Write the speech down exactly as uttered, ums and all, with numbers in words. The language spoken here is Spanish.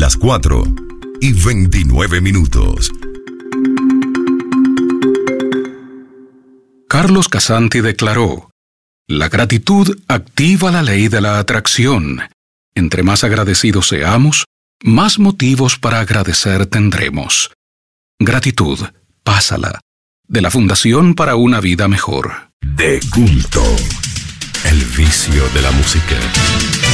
las cuatro y veintinueve minutos. Carlos Casanti declaró: la gratitud activa la ley de la atracción. Entre más agradecidos seamos, más motivos para agradecer tendremos. Gratitud, pásala. De la Fundación para una Vida Mejor. De culto. El vicio de la música.